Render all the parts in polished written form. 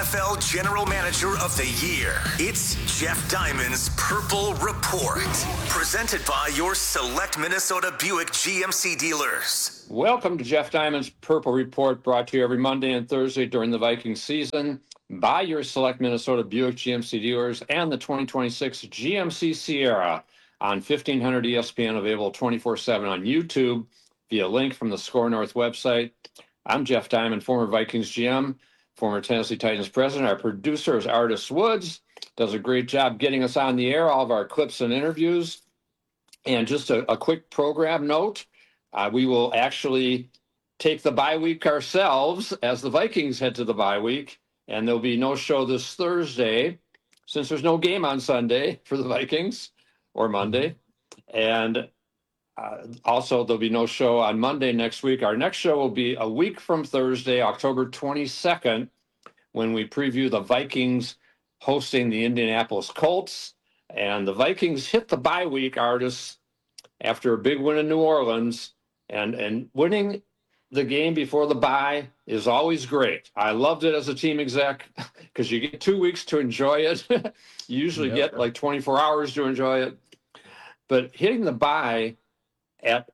NFL General Manager of the Year. It's Jeff Diamond's Purple Report. Presented by your select Minnesota Buick GMC dealers. Welcome to Jeff Diamond's Purple Report, brought to you every Monday and Thursday during the Vikings season by your select Minnesota Buick GMC dealers and the 2026 GMC Sierra on 1500 ESPN, available 24/7 on YouTube via link from the Score North website. I'm Jeff Diamond, former Vikings GM, former Tennessee Titans president. Our producer is Artis Woods, does a great job getting us on the air, all of our clips and interviews. And just a quick program note, we will actually take the bye week ourselves as the Vikings head to the bye week, and there'll be no show this Thursday since there's no game on Sunday for the Vikings or Monday. And also, there'll be no show on Monday next week. Our next show will be a week from Thursday, October 22nd, when we preview the Vikings hosting the Indianapolis Colts. And the Vikings hit the bye week, Artis, after a big win in New Orleans. And winning the game before the bye is always great. I loved it as a team exec because you get 2 weeks to enjoy it. You usually get like 24 hours to enjoy it. But hitting the bye at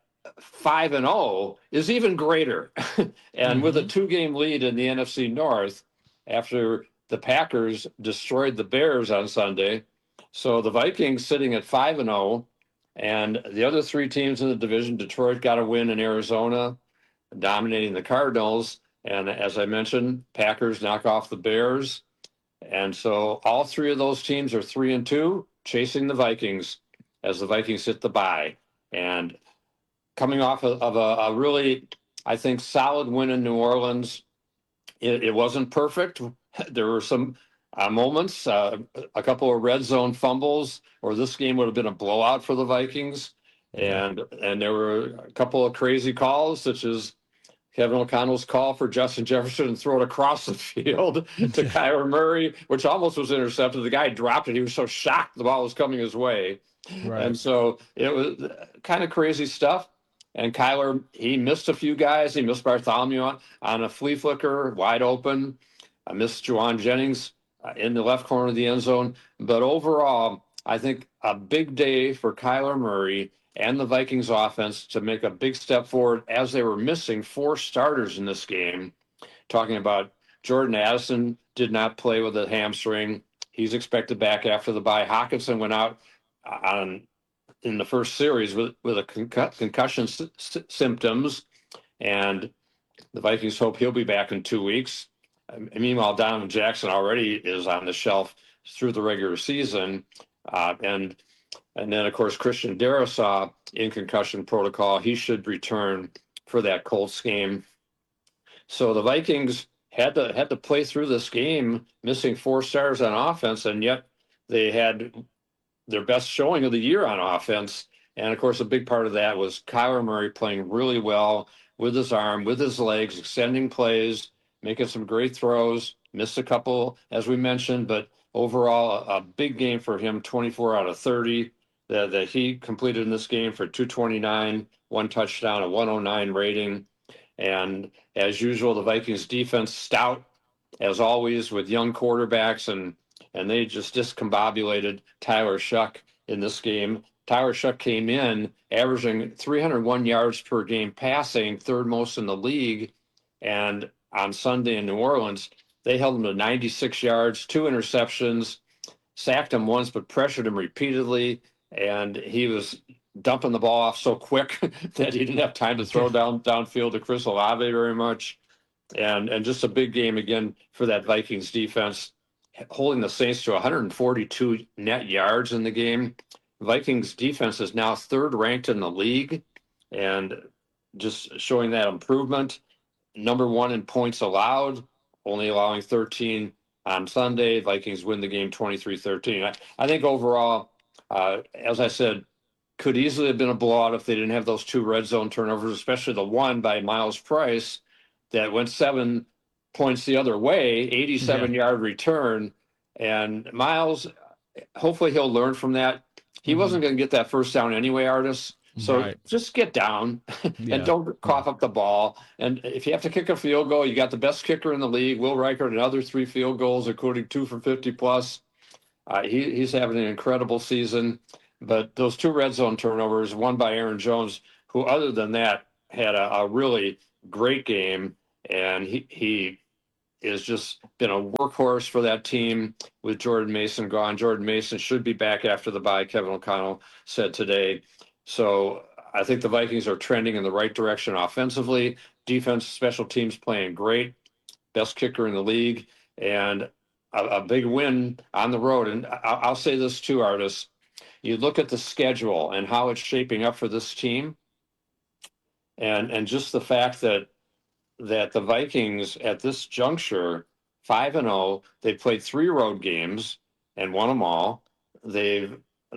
5-0 is even greater. And with a 2-game lead in the NFC North after the Packers destroyed the Bears on Sunday. So the Vikings sitting at 5-0, and the other three teams in the division, Detroit got a win in Arizona, dominating the Cardinals. And as I mentioned, Packers knock off the Bears. And so all three of those teams are 3-2, chasing the Vikings as the Vikings hit the bye. And coming off of a really, I think, solid win in New Orleans. It wasn't perfect. There were some moments, a couple of red zone fumbles, or this game would have been a blowout for the Vikings. And there were a couple of crazy calls, such as Kevin O'Connell's call for Justin Jefferson and throw it across the field to Kyler Murray, which almost was intercepted. The guy dropped it. He was so shocked the ball was coming his way. Right. And so it was kind of crazy stuff. And Kyler, he missed a few guys. He missed Bartholomew on a flea flicker, wide open. I missed Juwan Jennings in the left corner of the end zone. But overall, I think a big day for Kyler Murray and the Vikings offense to make a big step forward, as they were missing 4 starters in this game. Talking about Jordan Addison did not play with a hamstring. He's expected back after the bye. Hockenson went out in the first series with a concussion symptoms, and the Vikings hope he'll be back in 2 weeks. Meanwhile, Donovan Jackson already is on the shelf through the regular season, and then of course Christian Darrisaw in concussion protocol. He should return for that Colts game. So the Vikings had to play through this game, missing 4 starters on offense, and yet they had their best showing of the year on offense. And of course, a big part of that was Kyler Murray playing really well with his arm, with his legs, extending plays, making some great throws, missed a couple, as we mentioned, but overall a big game for him, 24 out of 30 that he completed in this game for 229, 1 touchdown, a 109 rating. And as usual, the Vikings defense stout, as always, with young quarterbacks, and they just discombobulated Tyler Shuck in this game. Tyler Shuck came in averaging 301 yards per game passing, third most in the league. And on Sunday in New Orleans, they held him to 96 yards, 2 interceptions, sacked him once, but pressured him repeatedly. And he was dumping the ball off so quick that he didn't have time to throw downfield to Chris Olave very much. And just a big game again for that Vikings defense, holding the Saints to 142 net yards in the game. Vikings defense is now 3rd ranked in the league, and just showing that improvement. Number 1 in points allowed, only allowing 13 on Sunday. Vikings win the game 23-13. I think overall, as I said, could easily have been a blowout if they didn't have those 2 red zone turnovers, especially the one by Miles Price that went 7 points the other way, 87-yard return. And Miles, hopefully he'll learn from that. He wasn't going to get that first down anyway, Artis. So Right. just get down and Yeah. don't Yeah. cough up the ball. And if you have to kick a field goal, you got the best kicker in the league, Will Reichert, another 3 field goals, including 2 for 50 plus. He's having an incredible season. But those 2 red zone turnovers, one by Aaron Jones, who other than that had a really great game, and he has just been a workhorse for that team with Jordan Mason gone. Jordan Mason should be back after the bye, Kevin O'Connell said today. So I think the Vikings are trending in the right direction offensively. Defense, special teams playing great. Best kicker in the league. And a big win on the road. And I'll say this too, Artis. You look at the schedule and how it's shaping up for this team, and just the fact that the Vikings at this juncture, 5-0, they played 3 road games and won them all. They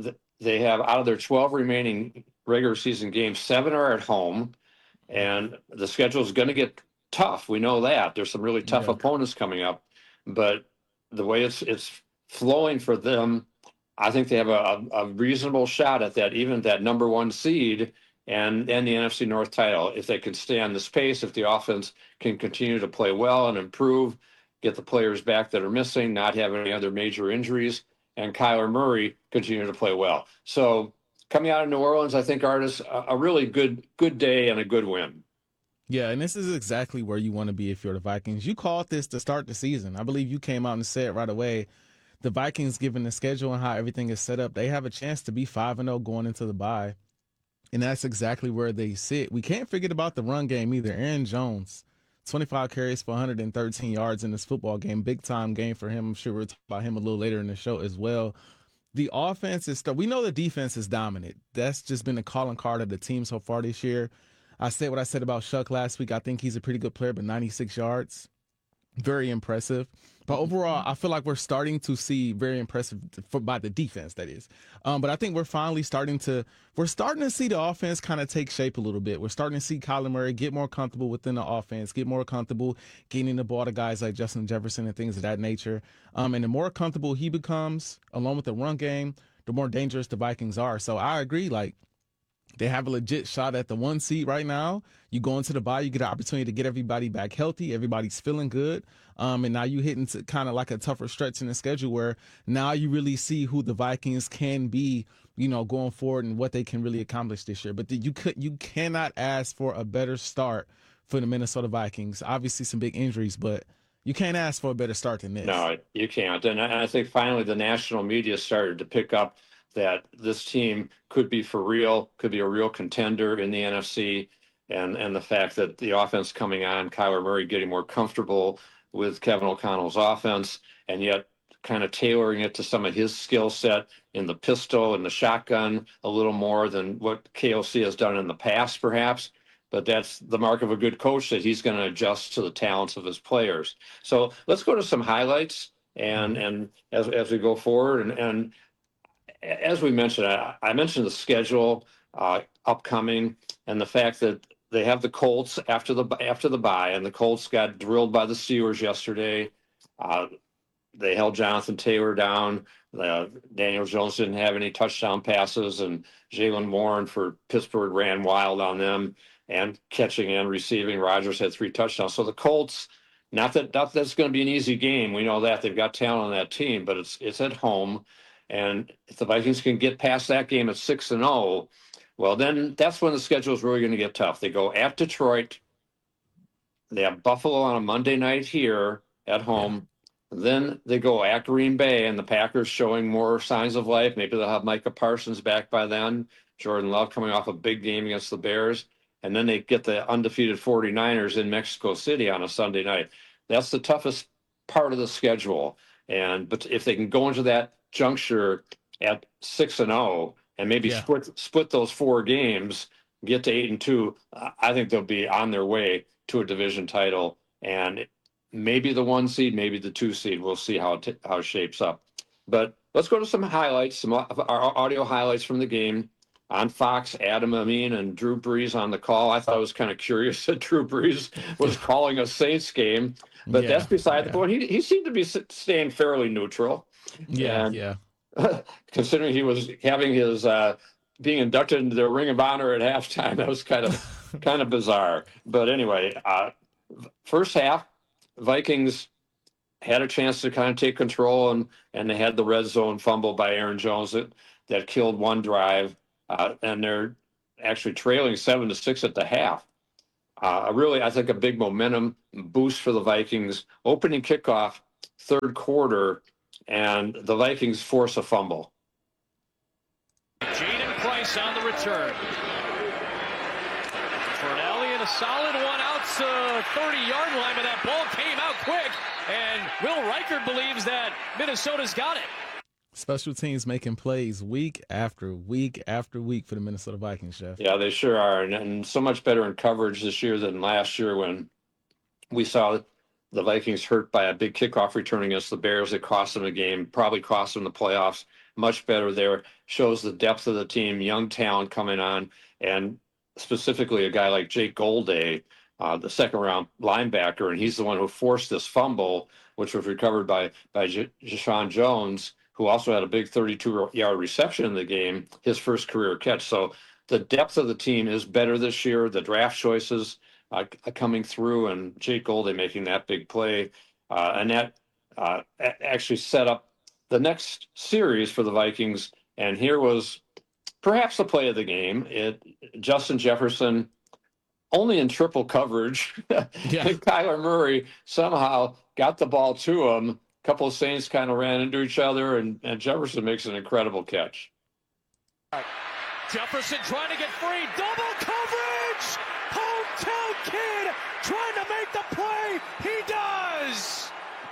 have out of their 12 remaining regular season games, 7 are at home, and the schedule is going to get tough. We know that there's some really tough Yeah. opponents coming up, but the way it's flowing for them, I think they have a reasonable shot at that, even that number 1 seed and the NFC North title, if they can stay on this pace, if the offense can continue to play well and improve, get the players back that are missing, not have any other major injuries, and Kyler Murray continue to play well. So coming out of New Orleans, I think, Artis, a really good day and a good win. Yeah, and this is exactly where you want to be if you're the Vikings. You called this to start the season. I believe you came out and said right away, the Vikings, given the schedule and how everything is set up, they have a chance to be 5-0 going into the bye. And that's exactly where they sit. We can't forget about the run game either. Aaron Jones, 25 carries for 113 yards in this football game. Big time game for him. I'm sure we'll talk about him a little later in the show as well. The offense is we know the defense is dominant. That's just been a calling card of the team so far this year. I said what I said about Shuck last week. I think he's a pretty good player, but 96 yards. Very impressive. But overall, I feel like we're starting to see very impressive by the defense, that is. But I think we're starting to see the offense kind of take shape a little bit. We're starting to see Kyler Murray get more comfortable within the offense, get more comfortable getting the ball to guys like Justin Jefferson and things of that nature. And the more comfortable he becomes, along with the run game, the more dangerous the Vikings are. So I agree, like, they have a legit shot at the 1 seed right now. You go into the bye, you get an opportunity to get everybody back healthy. Everybody's feeling good. And now you hit into kind of like a tougher stretch in the schedule where now you really see who the Vikings can be, going forward and what they can really accomplish this year. But you cannot ask for a better start for the Minnesota Vikings. Obviously some big injuries, but you can't ask for a better start than this. No, you can't. And I think finally the national media started to pick up that this team could be for real, could be a real contender in the NFC. And the fact that the offense coming on, Kyler Murray getting more comfortable with Kevin O'Connell's offense, and yet kind of tailoring it to some of his skill set in the pistol and the shotgun a little more than what KOC has done in the past, perhaps. But that's the mark of a good coach, that he's going to adjust to the talents of his players. So let's go to some highlights and as we go forward. And as we mentioned, I mentioned the schedule upcoming and the fact that they have the Colts after the bye, and the Colts got drilled by the Steelers yesterday. They held Jonathan Taylor down. Daniel Jones didn't have any touchdown passes, and Jaylen Warren for Pittsburgh ran wild on them and catching and receiving. Rodgers had 3 touchdowns. So the Colts, not that that's going to be an easy game. We know that they've got talent on that team, but it's at home. And if the Vikings can get past that game at 6-0, well, then that's when the schedule is really going to get tough. They go at Detroit. They have Buffalo on a Monday night here at home. Yeah. Then they go at Green Bay, and the Packers showing more signs of life. Maybe they'll have Micah Parsons back by then. Jordan Love coming off a big game against the Bears. And then they get the undefeated 49ers in Mexico City on a Sunday night. That's the toughest part of the schedule. But if they can go into that juncture at 6-0 and maybe split those 4 games, get to 8-2, I think they'll be on their way to a division title, and maybe the 1 seed, maybe the 2 seed. We'll see how it shapes up. But let's go to some highlights, some of our audio highlights from the game. On Fox, Adam Amin and Drew Brees on the call. I thought it was kind of curious that Drew Brees was calling a Saints game, but that's beside the point. He seemed to be staying fairly neutral. Yeah. Considering he was having his being inducted into the Ring of Honor at halftime. That was kind of bizarre. But anyway, first half, Vikings had a chance to kind of take control, and they had the red zone fumble by Aaron Jones that killed one drive, and they're actually trailing 7-6 at the half. Really, I think a big momentum boost for the Vikings. Opening kickoff, third quarter, and the Vikings force a fumble. Jaden Price on the return. For an Elliott, a solid one out to 30-yard line, but that ball came out quick, and Will Reichard believes that Minnesota's got it. Special teams making plays week after week after week for the Minnesota Vikings, Jeff. Yeah, they sure are, and so much better in coverage this year than last year when we saw the Vikings hurt by a big kickoff return against the Bears that cost them the game, probably cost them the playoffs. Much better there. Shows the depth of the team, young talent coming on, and specifically a guy like Jake Golday, the second-round linebacker, and he's the one who forced this fumble, which was recovered by Jeshaun Jones, who also had a big 32-yard reception in the game, his first career catch. So the depth of the team is better this year. The draft choices coming through, and Jake Golday making that big play, and that actually set up the next series for the Vikings. And here was perhaps the play of the game. Justin Jefferson, only in triple coverage. Yeah. Kyler Murray somehow got the ball to him. A couple of Saints kind of ran into each other, and Jefferson makes an incredible catch. Jefferson trying to get free. Double coverage! Hometown kid trying to make the play. He does!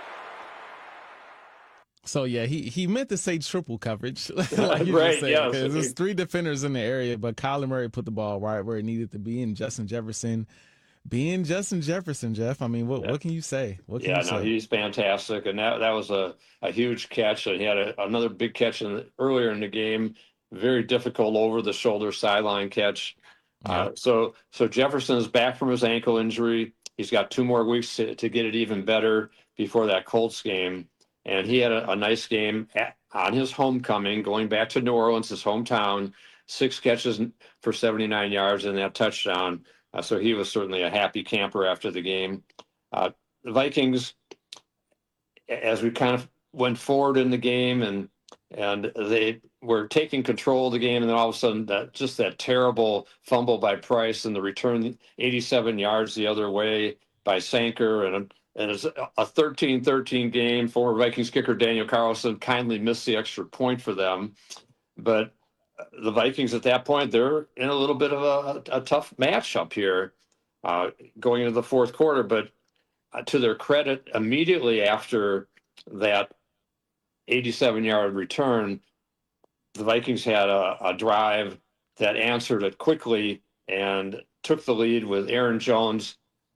So, yeah, he meant to say triple coverage. Like you right, just said, yes. because there's three defenders in the area, but Kyler Murray put the ball right where it needed to be, and Justin Jefferson being Justin Jefferson, Jeff. I mean, what can you say? What can you say? He's fantastic, and that was a huge catch. And he had another big catch earlier in the game, very difficult over-the-shoulder sideline catch. Yeah. So Jefferson is back from his ankle injury. He's got 2 more weeks to get it even better before that Colts game. And he had a nice game on his homecoming, going back to New Orleans, his hometown, 6 catches for 79 yards and that touchdown. So he was certainly a happy camper after the game. The Vikings, as we kind of went forward in the game, and they were taking control of the game, and then all of a sudden that terrible fumble by Price and the return 87 yards the other way by Sanker, and it's a 13-13 game. Former Vikings kicker Daniel Carlson kindly missed the extra point for them. But the Vikings at that point, they're in a little bit of a tough matchup here going into the fourth quarter. But to their credit, immediately after that 87-yard return, the Vikings had a drive that answered it quickly and took the lead with Aaron Jones.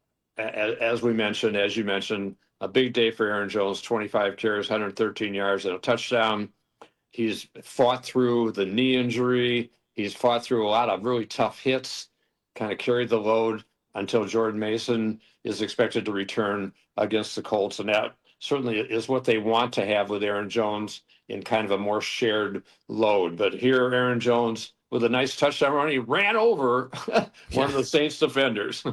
As you mentioned, a big day for Aaron Jones, 25 carries, 113 yards, and a touchdown. He's fought through the knee injury. He's fought through a lot of really tough hits, kind of carried the load until Jordan Mason is expected to return against the Colts. And that certainly is what they want to have with Aaron Jones in kind of a more shared load. But here, Aaron Jones, with a nice touchdown run, he ran over one of the Saints defenders.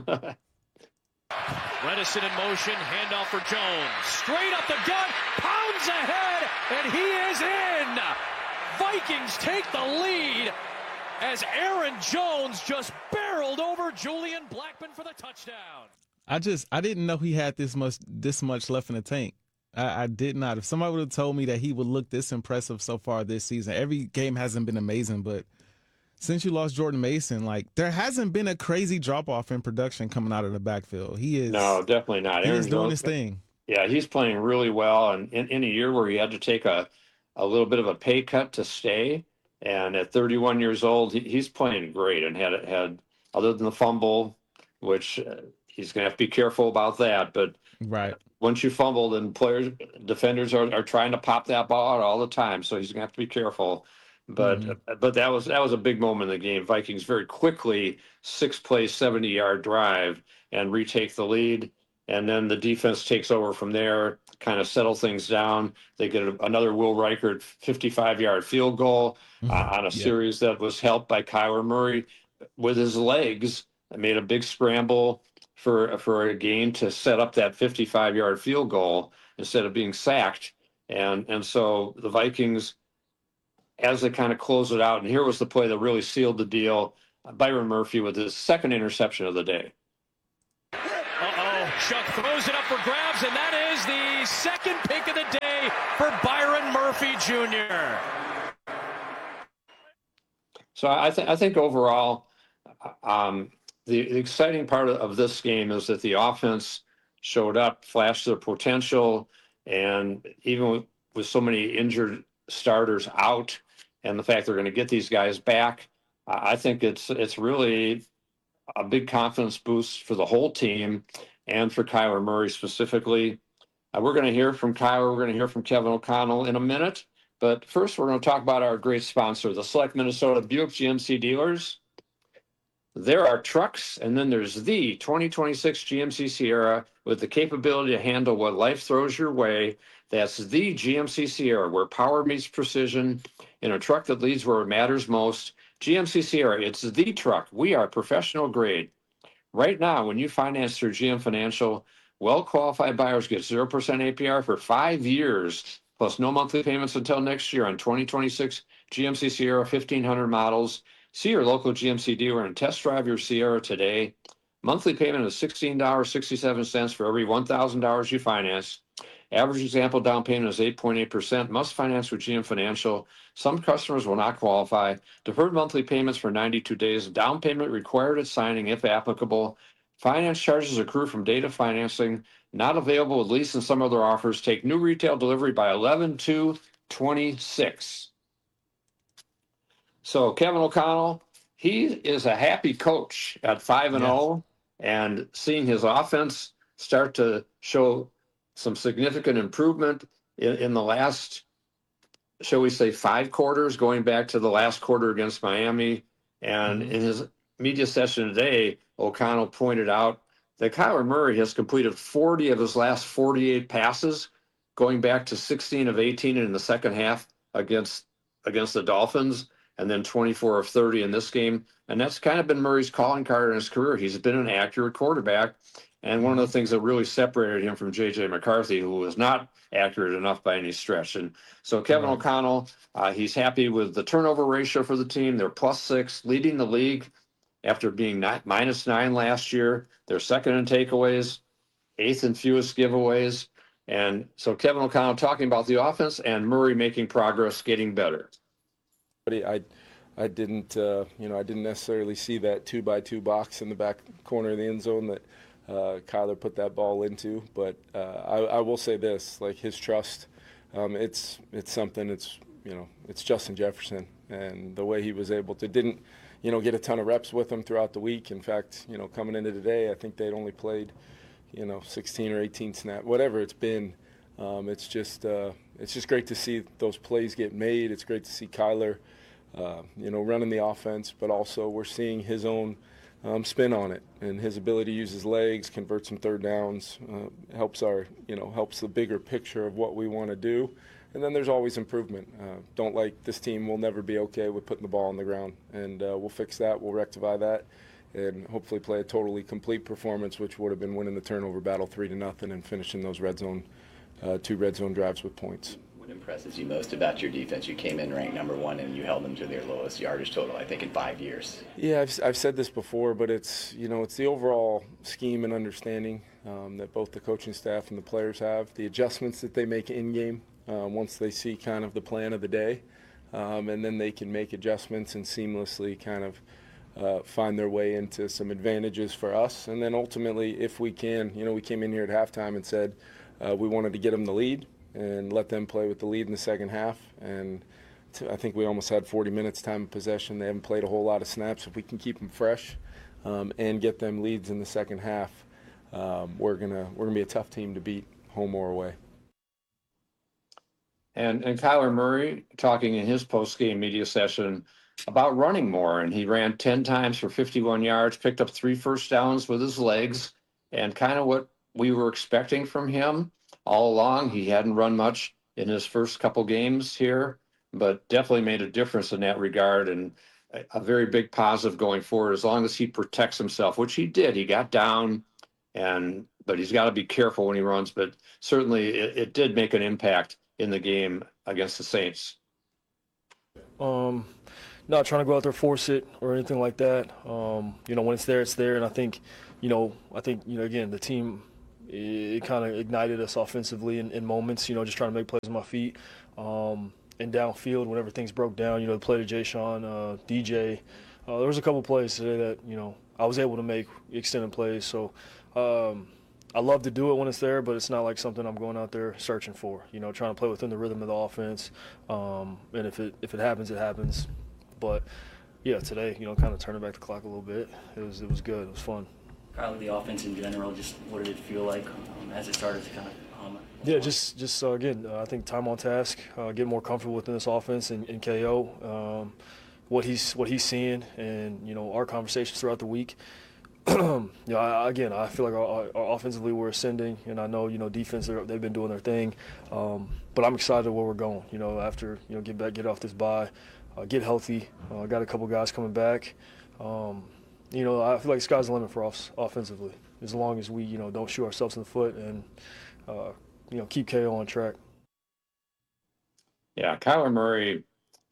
Redison in motion, handoff for Jones. Straight up the gut, pounds ahead, and he is in! Vikings take the lead as Aaron Jones just barreled over Julian Blackmon for the touchdown. I didn't know he had this much left in the tank. I did not. If somebody would have told me that he would look this impressive so far this season, every game hasn't been amazing, but since you lost Jordan Mason, like, there hasn't been a crazy drop-off in production coming out of the backfield. No, definitely not. He's doing his thing. Yeah, he's playing really well. And in a year where he had to take a little bit of a pay cut to stay, and at 31 years old, he's playing great and had other than the fumble, which he's going to have to be careful about that. But right, once you fumble, then defenders are trying to pop that ball out all the time. So he's going to have to be careful. But that was a big moment in the game. Vikings very quickly 6-play, 70-yard drive and retake the lead. and then the defense takes over from there, kind of settle things down. They get another Will Reichert 55-yard field goal on a series that was helped by Kyler Murray with his legs. Made a big scramble for a gain to set up that 55-yard field goal instead of being sacked. And so the Vikings, as they kind of close it out, and here was the play that really sealed the deal, Byron Murphy with his second interception of the day. Chuck throws it up for grabs, and that is the second pick of the day for Byron Murphy Jr. So I think overall, the exciting part of this game is that the offense showed up, flashed their potential, and even with so many injured starters out, and the fact they're going to get these guys back, I think it's really a big confidence boost for the whole team and for Kyler Murray specifically. We're going to hear from Kyler. We're going to hear from Kevin O'Connell in a minute. But first, we're going to talk about our great sponsor, the Select Minnesota Buick GMC dealers. There are trucks, and then there's the 2026 GMC Sierra with the capability to handle what life throws your way. That's the GMC Sierra, where power meets precision in a truck that leads where it matters most. GMC Sierra, it's the truck. We are professional grade. Right now, when you finance through GM Financial, well-qualified buyers get 0% APR for 5 years, plus no monthly payments until next year on 2026 GMC Sierra 1500 models. See your local GMC dealer and test drive your Sierra today. Monthly payment is $16.67 for every $1,000 you finance. Average example down payment is 8.8%. Must finance with GM Financial. Some customers will not qualify. Deferred monthly payments for 92 days. Down payment required at signing if applicable. Finance charges accrue from date of financing. Not available with lease and some other offers. Take new retail delivery by 11/2/26. So Kevin O'Connell, he is a happy coach at 5-0, and seeing his offense start to show some significant improvement in the last, shall we say, 5 quarters, going back to the last quarter against Miami. And in his media session today, O'Connell pointed out that Kyler Murray has completed 40 of his last 48 passes, going back to 16 of 18 in the second half against the Dolphins, and then 24 of 30 in this game. And that's kind of been Murray's calling card in his career. He's been an accurate quarterback. And one of the things that really separated him from J.J. McCarthy, who was not accurate enough by any stretch. And so Kevin O'Connell, he's happy with the turnover ratio for the team. They're +6, leading the league after being -9 last year. They're second in takeaways, 8th in fewest giveaways. And so Kevin O'Connell talking about the offense and Murray making progress, getting better. I didn't necessarily see that 2x2 box in the back corner of the end zone that Kyler put that ball into, but I will say this: like his trust, it's something. It's Justin Jefferson, and the way he was able to didn't get a ton of reps with him throughout the week. In fact, coming into today, I think they'd only played 16 or 18 snaps, whatever it's been. It's just great to see those plays get made. It's great to see Kyler, running the offense, but also we're seeing his own spin on it, and his ability to use his legs, convert some third downs, helps the bigger picture of what we want to do. And then there's always improvement. This team will never be okay with putting the ball on the ground, and we'll fix that. We'll rectify that, and hopefully play a totally complete performance, which would have been winning the turnover battle 3-0 and finishing those 2 red zone drives with points. What impresses you most about your defense? You came in ranked number 1, and you held them to their lowest yardage total, I think, in 5 years. Yeah, I've said this before, but it's the overall scheme and understanding that both the coaching staff and the players have, the adjustments that they make in game once they see kind of the plan of the day, and then they can make adjustments and seamlessly kind of find their way into some advantages for us. And then ultimately, if we can, we came in here at halftime and said we wanted to get them the lead and let them play with the lead in the second half. And I think we almost had 40 minutes time of possession. They haven't played a whole lot of snaps. If we can keep them fresh and get them leads in the second half, we're gonna be a tough team to beat, home or away. And Kyler Murray talking in his post-game media session about running more, and he ran 10 times for 51 yards, picked up 3 first downs with his legs, and kind of what we were expecting from him all along. He hadn't run much in his first couple games here, but definitely made a difference in that regard, and a very big positive going forward as long as he protects himself, which he did. He got down, but he's got to be careful when he runs. But certainly it did make an impact in the game against the Saints. Not trying to go out there force it or anything like that. When it's there, it's there. And I think, again, the team, it kind of ignited us offensively in moments, just trying to make plays on my feet. And downfield, whenever things broke down, the play to Jay Sean, DJ. There was a couple plays today that, I was able to make extended plays. So I love to do it when it's there, but it's not like something I'm going out there searching for, trying to play within the rhythm of the offense. And if it happens, it happens. But, yeah, today, kind of turning back the clock a little bit. It was good. It was fun. Kyler, the offense in general, just what did it feel like as it started to kind of Yeah, again, I think time on task, get more comfortable within this offense and KO, what he's seeing, and our conversations throughout the week. I feel like our offensively we're ascending, and I know defense they've been doing their thing, but I'm excited where we're going. After get off this bye, get healthy. Got a couple guys coming back. I feel like the sky's the limit for us offensively, as long as we don't shoot ourselves in the foot and keep KO on track. Yeah, Kyler Murray,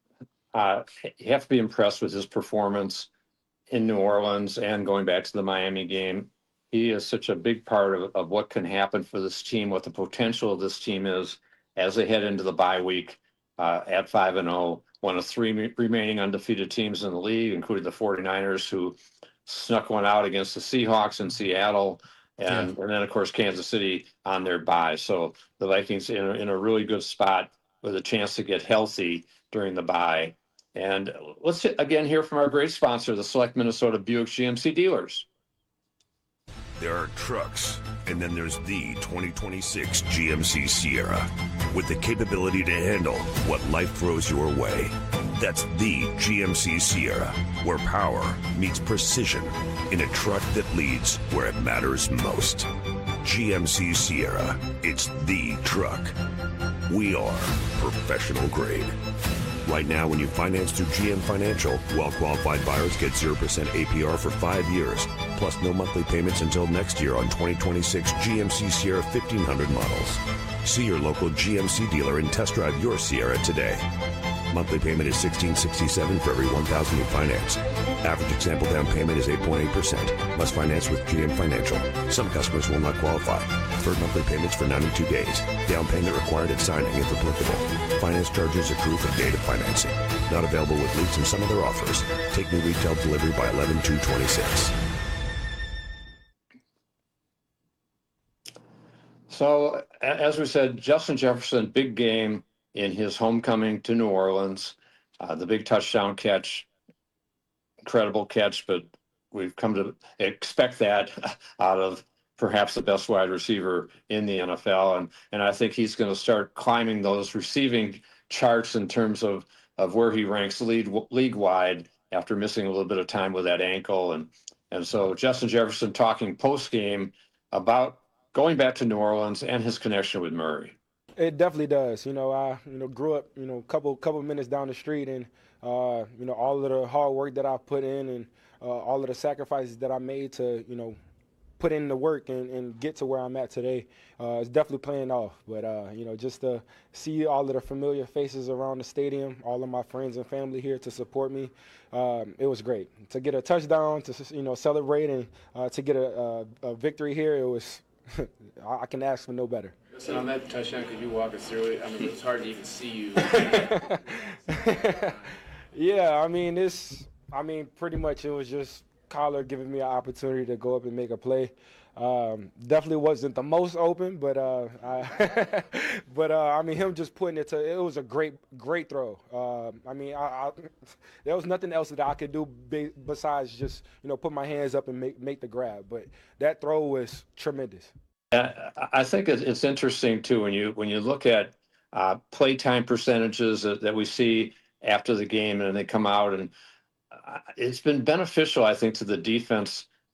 you have to be impressed with his performance in New Orleans and going back to the Miami game. He is such a big part of what can happen for this team, what the potential of this team is as they head into the bye week at 5-0, one of three remaining undefeated teams in the league, including the 49ers, who snuck one out against the Seahawks in Seattle. And then, of course, Kansas City on their bye. So the Vikings in a really good spot with a chance to get healthy during the bye. And let's again hear from our great sponsor, the Select Minnesota Buick GMC dealers. There are trucks, and then there's the 2026 GMC Sierra, with the capability to handle what life throws your way. That's the GMC Sierra, where power meets precision in a truck that leads where it matters most. GMC Sierra, it's the truck. We are professional grade. Right now, when you finance through GM Financial, well-qualified buyers get 0% APR for 5 years, plus no monthly payments until next year on 2026 GMC Sierra 1500 models. See your local GMC dealer and test drive your Sierra today. Monthly payment is $1,667 for every $1,000 you finance. Average example down payment is 8.8%. Must finance with GM Financial. Some customers will not qualify. Deferred monthly payments for 92 days. Down payment required at signing if applicable. Finance charges accrue from date of financing. Not available with lease and some other offers. Take new retail delivery by 11/2/26. So, as we said, Justin Jefferson, big game in his homecoming to New Orleans. The big touchdown catch, incredible catch, but we've come to expect that out of perhaps the best wide receiver in the NFL. And I think he's going to start climbing those receiving charts in terms of where he ranks league-wide after missing a little bit of time with that ankle. And so Justin Jefferson talking post-game about going back to New Orleans and his connection with Murray. It definitely does. I grew up, couple minutes down the street, and all of the hard work that I put in, and all of the sacrifices that I made to, put in the work and get to where I'm at today, is definitely playing off. But just to see all of the familiar faces around the stadium, all of my friends and family here to support me, it was great. To get a touchdown, to celebrate, and to get a victory here, it was. I can ask for no better. So on that touchdown, could you walk us through it? I mean, it was hard to even see you. Yeah, pretty much it was just Kyler giving me an opportunity to go up and make a play. Definitely wasn't the most open, but him just putting it to, it was a great throw. There was nothing else that I could do besides just put my hands up and make the grab. But that throw was tremendous. I think it's interesting too when you look at playtime percentages that we see after the game, and they come out, and it's been beneficial, I think, to the defense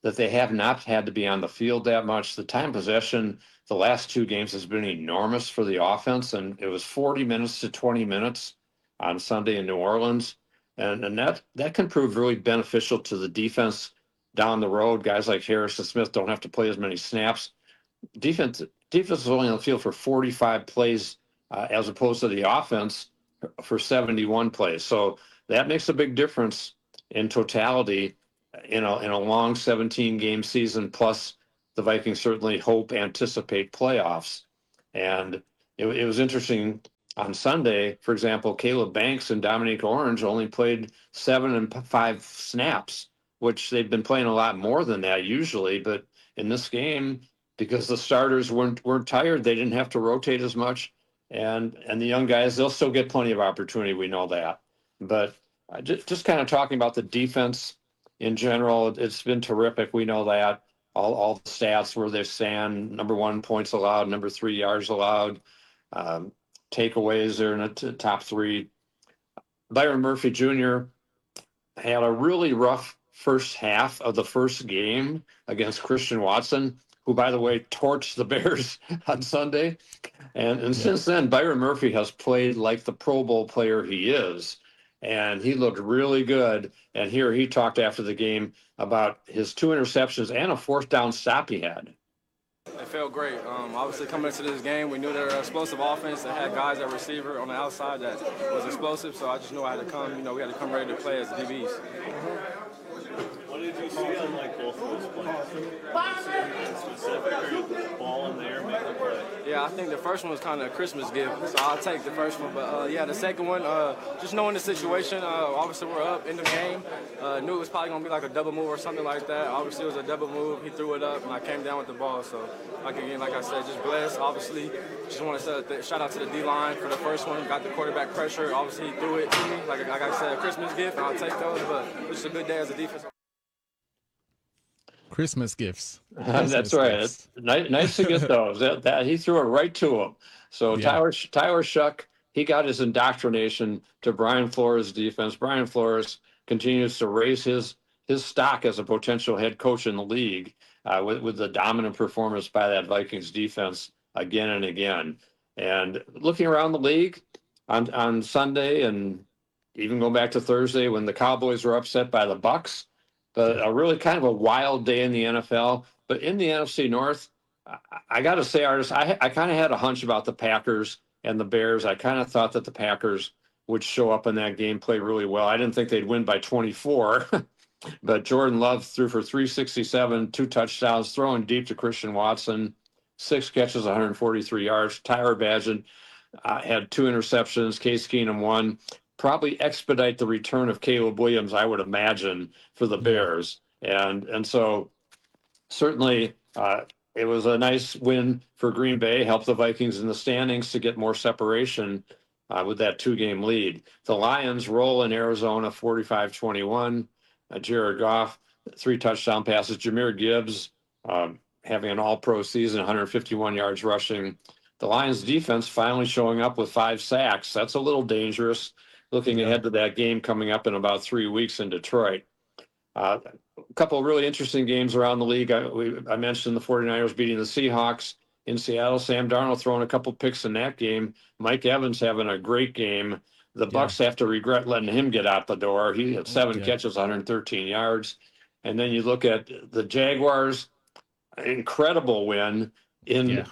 that they have not had to be on the field that much. The time possession the last two games has been enormous for the offense, and it was 40 minutes to 20 minutes on Sunday in New Orleans. And that can prove really beneficial to the defense down the road. Guys like Harrison Smith don't have to play as many snaps. Defense is only on the field for 45 plays as opposed to the offense for 71 plays. So that makes a big difference in totality in a long 17-game season. Plus, the Vikings certainly anticipate playoffs. And it was interesting on Sunday, for example, Caleb Banks and Dominique Orange only played 7 and 5 snaps, which they've been playing a lot more than that usually. But in this game, because the starters weren't tired, they didn't have to rotate as much. And the young guys, they'll still get plenty of opportunity. We know that. But just kind of talking about the defense in general, it's been terrific. We know that. All the stats where they stand, number 1 points allowed, number 3 yards allowed. Takeaways, they're in the top 3. Byron Murphy Jr. had a really rough first half of the first game against Christian Watson, who, by the way, torched the Bears on Sunday. And since then, Byron Murphy has played like the Pro Bowl player he is. And he looked really good. And here he talked after the game about his 2 interceptions and a 4th down stop he had. It felt great. Obviously, coming into this game, we knew they were an explosive offense that had guys at receiver on the outside that was explosive. So I just knew I had to come. We had to come ready to play as DBs. What did you see on both of those plays? Specific or ball in the air, make the play? Yeah, I think the first one was kind of a Christmas gift, so I'll take the first one. But the second one, just knowing the situation, obviously we're up in the game. Knew it was probably going to be like a double move or something like that. Obviously it was a double move. He threw it up, and I came down with the ball. So, like I said, just blessed. Obviously, just want to say shout out to the D-line for the first one. Got the quarterback pressure. Obviously, he threw it to me. Like I said, a Christmas gift, and I'll take those. But it was just a good day as a defense. Christmas gifts. That's right. Gifts. Nice to get those. That he threw it right to him. So Tyler Shuck, he got his indoctrination to Brian Flores' defense. Brian Flores continues to raise his stock as a potential head coach in the league with the dominant performance by that Vikings defense again and again. And looking around the league on Sunday and even going back to Thursday when the Cowboys were upset by the Bucs, but a really kind of a wild day in the NFL. But in the NFC North, I got to say, Artis, I kind of had a hunch about the Packers and the Bears. I kind of thought that the Packers would show up in that game, play really well. I didn't think they'd win by 24. But Jordan Love threw for 367, 2 touchdowns, throwing deep to Christian Watson, 6 catches, 143 yards. Tyler Badgett had 2 interceptions. Case Keenum 1. Probably expedite the return of Caleb Williams, I would imagine, for the Bears. And so certainly it was a nice win for Green Bay, helped the Vikings in the standings to get more separation with that 2-game lead. The Lions roll in Arizona 45-21. Jared Goff, 3 touchdown passes. Jahmyr Gibbs having an all-pro season, 151 yards rushing. The Lions defense finally showing up with 5 sacks. That's a little dangerous. Looking ahead to that game coming up in about 3 weeks in Detroit. A couple of really interesting games around the league. I mentioned the 49ers beating the Seahawks in Seattle. Sam Darnold throwing a couple picks in that game. Mike Evans having a great game. The Bucs have to regret letting him get out the door. He had 7 catches, 113 yards. And then you look at the Jaguars, incredible win in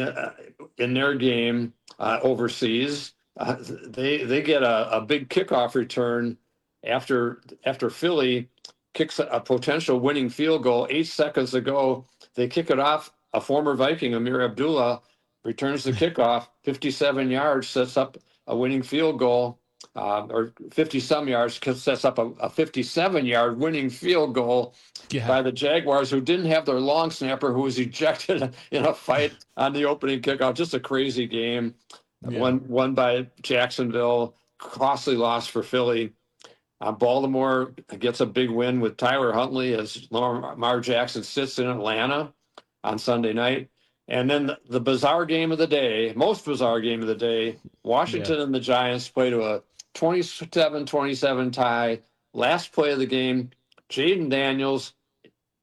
their game overseas. They get a big kickoff return after Philly kicks a potential winning field goal. 8 seconds ago, they kick it off. A former Viking, Amir Abdullah, returns the kickoff, 57 yards, sets up a winning field goal, or 50-some yards, sets up a 57-yard winning field goal by the Jaguars, who didn't have their long snapper, who was ejected in a fight on the opening kickoff. Just a crazy game. Won by Jacksonville, costly loss for Philly. Baltimore gets a big win with Tyler Huntley as Lamar Jackson sits in Atlanta on Sunday night. And then the bizarre game of the day, most bizarre game of the day, Washington and the Giants play to a 27-27 tie. Last play of the game, Jaden Daniels,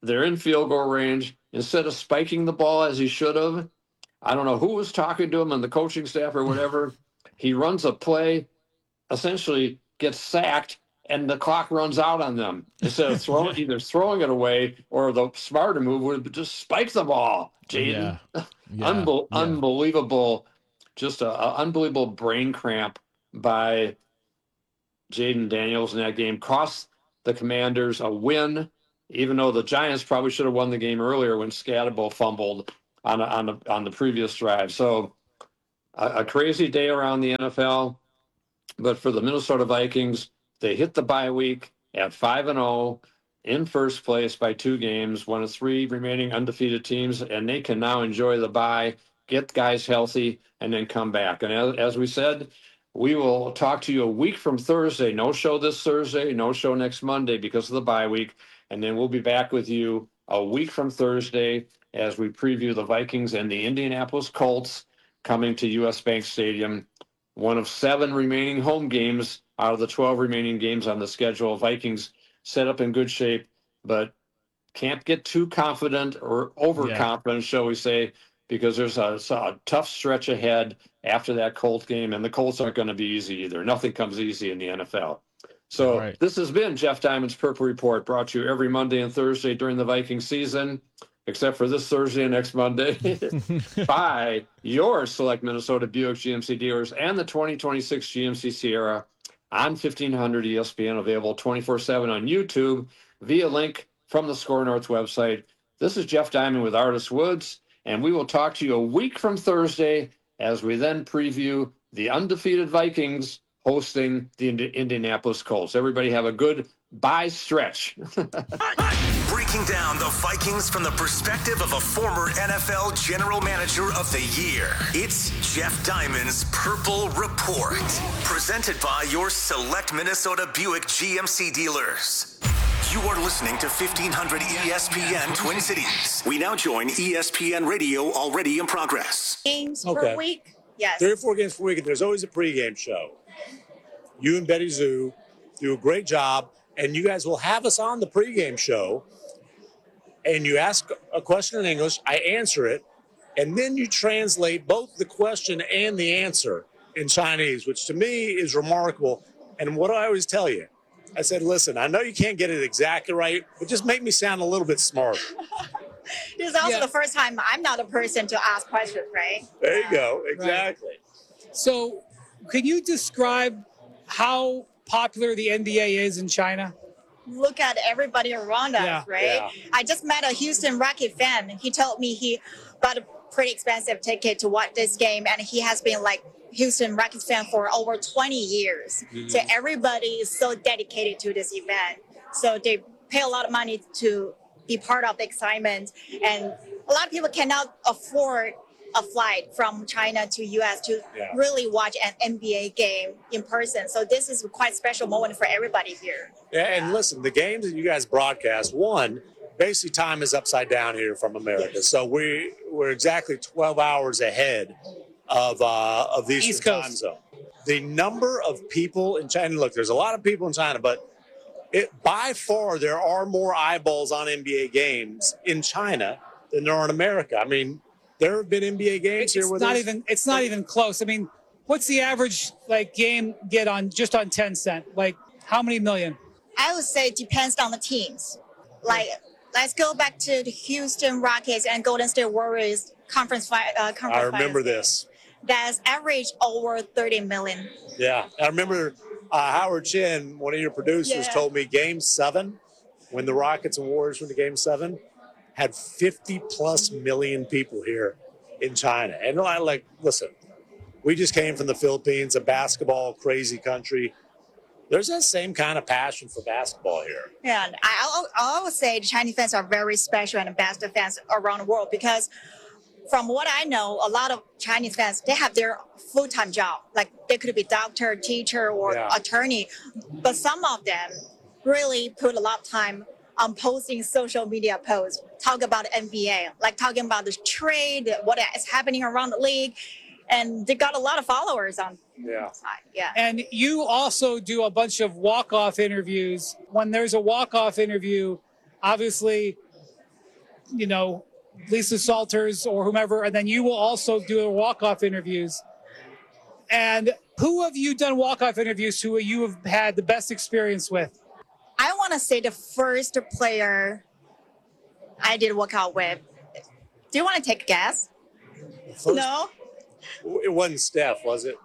they're in field goal range. Instead of spiking the ball as he should have, I don't know who was talking to him on the coaching staff or whatever. He runs a play, essentially gets sacked, and the clock runs out on them. Instead of either throwing it away, or the smarter move would have just spike the ball. Jaden, unbelievable, just an unbelievable brain cramp by Jaden Daniels in that game. Cost the Commanders a win, even though the Giants probably should have won the game earlier when Scatterbo fumbled on the previous drive. So a crazy day around the NFL. But for the Minnesota Vikings, they hit the bye week at 5-0 in first place by 2 games, one of 3 remaining undefeated teams, and they can now enjoy the bye, get guys healthy, and then come back. And as we said, we will talk to you a week from Thursday. No show this Thursday, no show next Monday because of the bye week. And then we'll be back with you a week from Thursday as we preview the Vikings and the Indianapolis Colts coming to US Bank Stadium. One of 7 remaining home games out of the 12 remaining games on the schedule. Vikings set up in good shape, but can't get too confident or overconfident, shall we say, because there's a tough stretch ahead after that Colts game, and the Colts aren't going to be easy either. Nothing comes easy in the NFL. So This has been Jeff Diamond's Purple Report, brought to you every Monday and Thursday during the Viking season, except for this Thursday and next Monday, by your select Minnesota Buick GMC dealers and the 2026 GMC Sierra on 1500 ESPN, available 24/7 on YouTube via link from the Score North website. This is Jeff Diamond with Artis Woods, and we will talk to you a week from Thursday as we then preview the undefeated Vikings hosting the Indianapolis Colts. Everybody have a good bye stretch. Breaking down the Vikings from the perspective of a former NFL General Manager of the Year. It's Jeff Diamond's Purple Report. Presented by your select Minnesota Buick GMC dealers. You are listening to 1500 ESPN Twin Cities. We now join ESPN Radio, already in progress. Games per week? Yes. 3 or 4 games per week, and there's always a pregame show. You and Betty Zoo do a great job, and you guys will have us on the pregame show, and you ask a question in English, I answer it, and then you translate both the question and the answer in Chinese, which to me is remarkable. And what do I always tell you? I said, listen, I know you can't get it exactly right, but just make me sound a little bit smarter. This is also the first time I'm not a person to ask questions, right? There you go. Exactly. Right. So can you describe how popular the NBA is in China? Look at everybody around us, right? Yeah. I just met a Houston Rocket fan. He told me he bought a pretty expensive ticket to watch this game, and he has been like Houston Rockets fan for over 20 years. Mm-hmm. So everybody is so dedicated to this event. So they pay a lot of money to be part of the excitement. And a lot of people cannot afford a flight from China to U.S. to really watch an NBA game in person. So this is a quite special moment for everybody here. Yeah, and listen, the games that you guys broadcast, basically time is upside down here from America. Yes. So we're exactly 12 hours ahead of the Eastern time zone. The number of people in China, look, there's a lot of people in China, but by far there are more eyeballs on NBA games in China than there are in America. I mean, there have been NBA games here with us. It's not even close. I mean, what's the average game get on just on Tencent? Like, how many million? I would say it depends on the teams. Like, let's go back to the Houston Rockets and Golden State Warriors conference I remember this. That's average over 30 million. Yeah, I remember Howard Chin, one of your producers, told me Game 7, when the Rockets and Warriors went to Game 7, had 50-plus million people here in China. And listen, we just came from the Philippines, a basketball crazy country. There's that same kind of passion for basketball here. Yeah, I always say the Chinese fans are very special and the best fans around the world because from what I know, a lot of Chinese fans, they have their full-time job. Like they could be doctor, teacher, or attorney. But some of them really put a lot of time on posting social media posts, talk about NBA, like talking about the trade, what is happening around the league. And they got a lot of followers on the side. Yeah. And you also do a bunch of walk-off interviews. When there's a walk-off interview, obviously Lisa Salters or whomever, and then you will also do walk-off interviews. And who have you done walk-off interviews who you have had the best experience with? I want to say the first player I did walk out with. Do you want to take a guess? No? It wasn't Steph, was it?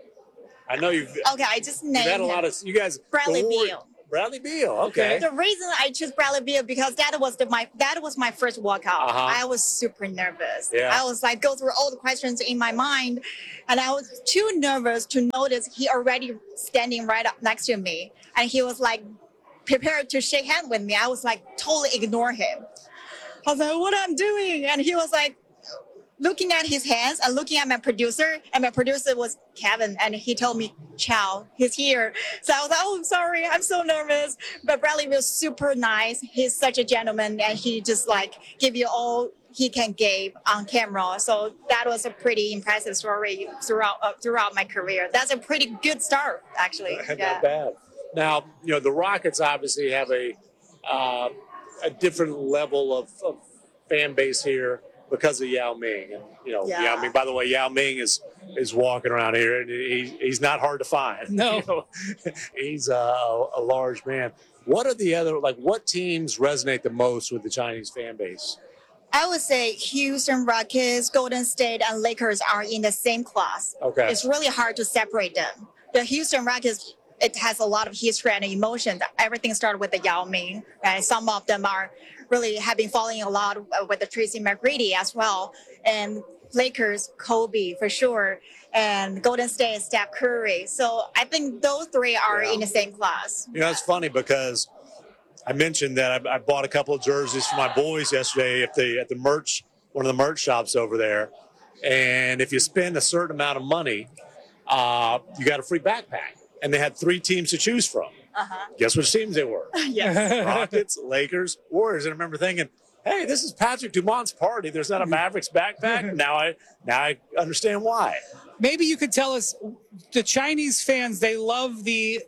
I know you've. Okay, I just named had a him. lot of you guys. Bradley Beal. Bradley Beal. Okay. The reason I chose Bradley Beal because that was my first walkout. I was super nervous. Yeah. I was like go through all the questions in my mind, and I was too nervous to notice he already standing right up next to me, and he was like prepared to shake hands with me. I was like totally ignore him. I was like, what I'm doing, and he was like looking at his hands and looking at my producer, and my producer was Kevin, and he told me, ciao, he's here. So I was like, oh, sorry, I'm so nervous. But Bradley was super nice. He's such a gentleman, and he just like give you all he can give on camera. So that was a pretty impressive story throughout my career. That's a pretty good start, actually. Not bad. Now, the Rockets obviously have a different level of fan base here because of Yao Ming. And, Yao Ming, by the way, Yao Ming is walking around here, and he's not hard to find. No. He's a large man. What are the other, what teams resonate the most with the Chinese fan base? I would say Houston Rockets, Golden State, and Lakers are in the same class. Okay. It's really hard to separate them. The Houston Rockets, it has a lot of history and emotion. Everything started with the Yao Ming, and some of them have been following a lot with the Tracy McGrady as well. And Lakers, Kobe for sure, and Golden State, Steph Curry. So I think those three are in the same class. It's funny because I mentioned that I bought a couple of jerseys for my boys yesterday at the one of the merch shops over there. And if you spend a certain amount of money, you got a free backpack. And they had 3 teams to choose from. Guess which teams they were? Yes. Rockets, Lakers, Warriors. And I remember thinking, hey, this is Patrick Dumont's party. There's not a Mavericks backpack. Now I understand why. Maybe you could tell us, the Chinese fans, they love the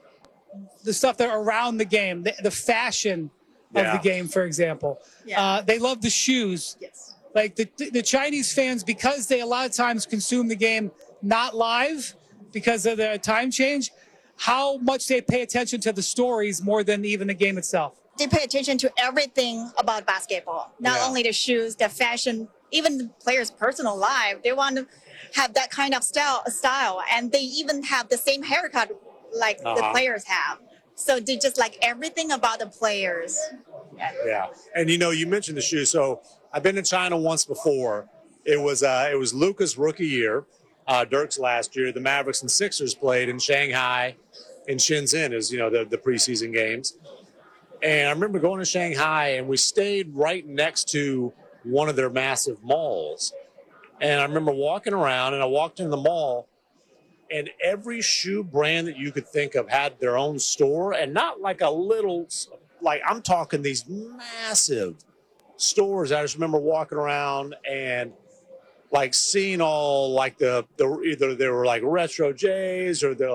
stuff that are around the game, the fashion of the game, for example. Yeah. They love the shoes. Yes. Like the Chinese fans, because they a lot of times consume the game not live because of the time change, how much they pay attention to the stories more than even the game itself. They pay attention to everything about basketball, not only the shoes, the fashion, even the players' personal life. They want to have that kind of style, and they even have the same haircut like the players have. So they just like everything about the players. Yeah. And you mentioned the shoes. So I've been to China once before. It was Luka's rookie year, Dirk's last year. The Mavericks and Sixers played in Shanghai and Shenzhen as, the preseason games. And I remember going to Shanghai, and we stayed right next to one of their massive malls. And I remember walking around, and I walked in the mall, and every shoe brand that you could think of had their own store, and not like a little, I'm talking these massive stores. I just remember walking around and seeing all the either they were retro J's or they're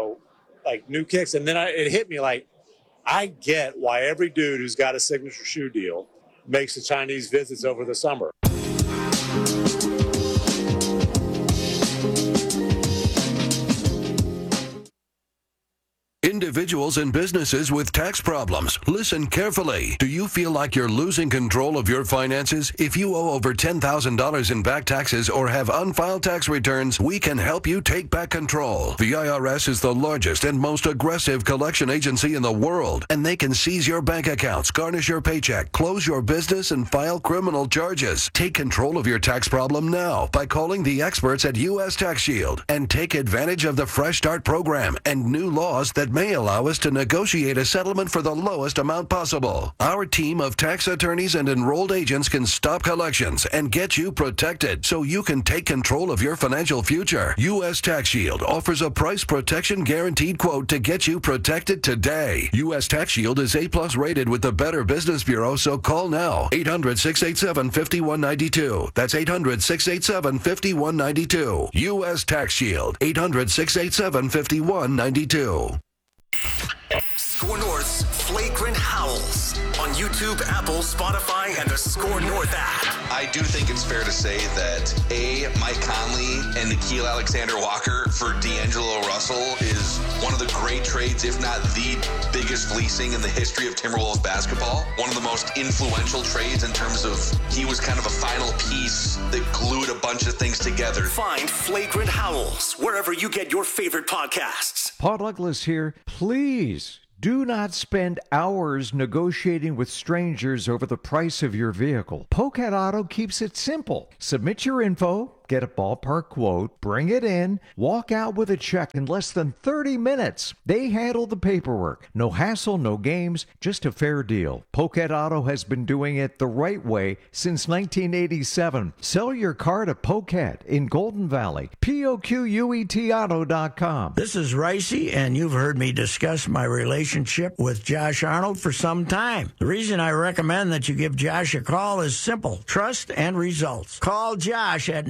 new kicks. And then it hit me I get why every dude who's got a signature shoe deal makes the Chinese visits over the summer. Individuals and businesses with tax problems, listen carefully. Do you feel like you're losing control of your finances? If you owe over $10,000 in back taxes or have unfiled tax returns, we can help you take back control. The IRS is the largest and most aggressive collection agency in the world, and they can seize your bank accounts, garnish your paycheck, close your business, and file criminal charges. Take control of your tax problem now by calling the experts at U.S. Tax Shield and take advantage of the Fresh Start program and new laws that may allow us to negotiate a settlement for the lowest amount possible. Our team of tax attorneys and enrolled agents can stop collections and get you protected so you can take control of your financial future. U.S. Tax Shield offers a price protection guaranteed quote to get you protected today. U.S. Tax Shield is A+ rated with the Better Business Bureau, so call now. 800-687-5192. That's 800-687-5192. U.S. Tax Shield. 800-687-5192. Score North's Flagrant Howls on YouTube, Apple, Spotify, and the Score North app. I do think it's fair to say that Mike Conley and Nickeil Alexander-Walker for D'Angelo Russell is one of the great trades, if not the biggest fleecing in the history of Timberwolves basketball. One of the most influential trades in terms of he was kind of a final piece that glued a bunch of things together. Find Flagrant Howls wherever you get your favorite podcasts. Paul Douglas here. Please do not spend hours negotiating with strangers over the price of your vehicle. Pocat Auto keeps it simple. Submit your info, get a ballpark quote, bring it in, walk out with a check in less than 30 minutes. They handle the paperwork. No hassle, no games, just a fair deal. Pocat Auto has been doing it the right way since 1987. Sell your car to Pocat in Golden Valley. POQUETauto.com. This is Ricey, and you've heard me discuss my relationship with Josh Arnold for some time. The reason I recommend that you give Josh a call is simple: trust and results. Call Josh at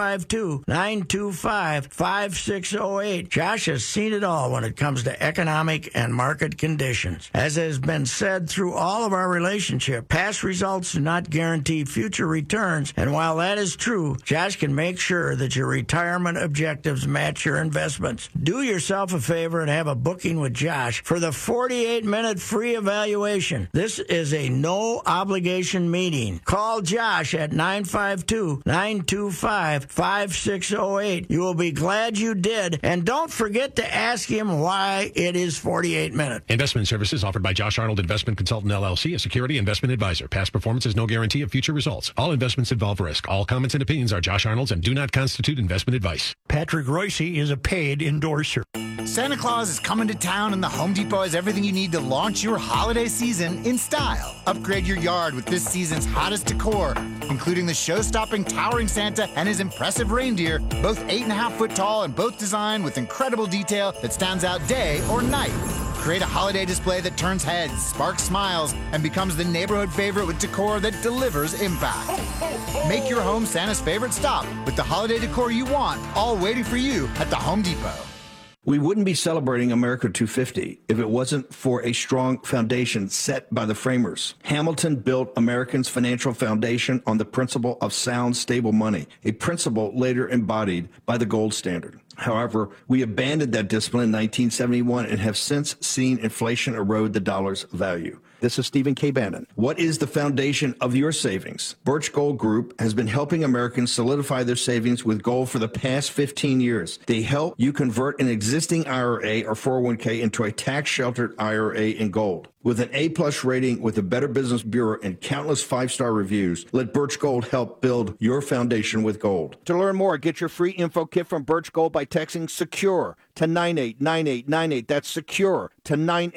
952-925-5608. Josh has seen it all when it comes to economic and market conditions. As has been said through all of our relationship, past results do not guarantee future returns, and while that is true, Josh can make sure that your retirement objectives match your investments. Do yourself a favor and have a booking with Josh for the 48-minute free evaluation. This is a no-obligation meeting. Call Josh at 952-925-5608. You will be glad you did, and don't forget to ask him why it is 48 minutes. Investment services offered by Josh Arnold Investment Consultant LLC, a security investment advisor. Past performance is no guarantee of future results. All investments involve risk. All comments and opinions are Josh Arnold's and do not constitute investment advice. Patrick Royce is a paid endorser. Santa Claus is coming to town, and the Home Depot has everything you need to launch your holiday season in style. Upgrade your yard with this season's hottest decor, including the show-stopping towering Santa and his impressive reindeer, both 8.5 foot tall and both designed with incredible detail that stands out day or night. Create a holiday display that turns heads, sparks smiles, and becomes the neighborhood favorite with decor that delivers impact. Make your home Santa's favorite stop with the holiday decor you want, all waiting for you at the Home Depot. We wouldn't be celebrating America 250 if it wasn't for a strong foundation set by the framers. Hamilton built Americans' financial foundation on the principle of sound, stable money, a principle later embodied by the gold standard. However, we abandoned that discipline in 1971 and have since seen inflation erode the dollar's value. This is Stephen K. Bannon. What is the foundation of your savings? Birch Gold Group has been helping Americans solidify their savings with gold for the past 15 years. They help you convert an existing IRA or 401k into a tax-sheltered IRA in gold. With an A-plus rating with the Better Business Bureau and countless 5-star reviews, let Birch Gold help build your foundation with gold. To learn more, get your free info kit from Birch Gold by texting SECURE to 989898. That's SECURE to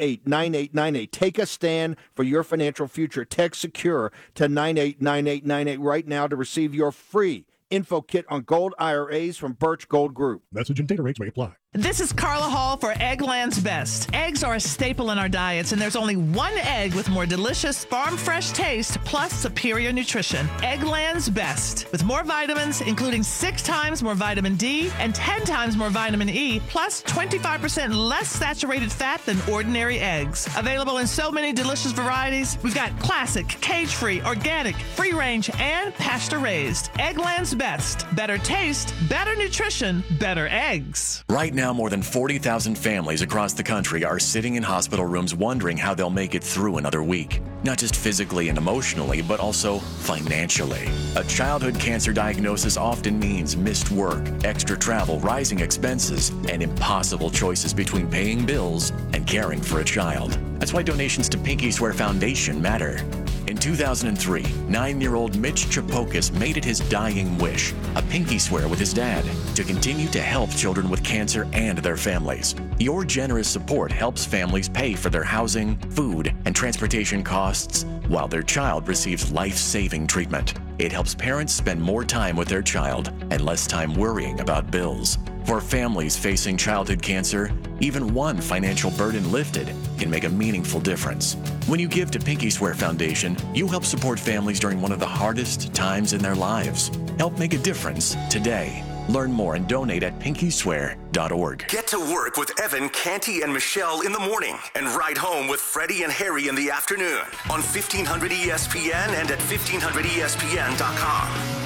989898. Take a stand for your financial future. Text SECURE to 989898 right now to receive your free info kit on gold IRAs from Birch Gold Group. Message and data rates may apply. This is Carla Hall for Eggland's Best. Eggs are a staple in our diets, and there's only one egg with more delicious farm-fresh taste plus superior nutrition. Eggland's Best. With more vitamins, including 6 times more vitamin D and 10 times more vitamin E, plus 25% less saturated fat than ordinary eggs. Available in so many delicious varieties. We've got classic, cage-free, organic, free-range, and pasture-raised. Eggland's Best. Better taste, better nutrition, better eggs. Right now, more than 40,000 families across the country are sitting in hospital rooms wondering how they'll make it through another week. Not just physically and emotionally, but also financially. A childhood cancer diagnosis often means missed work, extra travel, rising expenses, and impossible choices between paying bills and caring for a child. That's why donations to Pinky Swear Foundation matter. In 2003, 9-year-old Mitch Chapokas made it his dying wish, a pinky swear with his dad, to continue to help children with cancer and their families. Your generous support helps families pay for their housing, food, and transportation costs while their child receives life-saving treatment. It helps parents spend more time with their child and less time worrying about bills. For families facing childhood cancer, even one financial burden lifted can make a meaningful difference. When you give to Pinky Swear Foundation, you help support families during one of the hardest times in their lives. Help make a difference today. Learn more and donate at pinkyswear.org. Get to work with Evan, Canty, and Michelle in the morning and ride home with Freddie and Harry in the afternoon on 1500 ESPN and at 1500ESPN.com.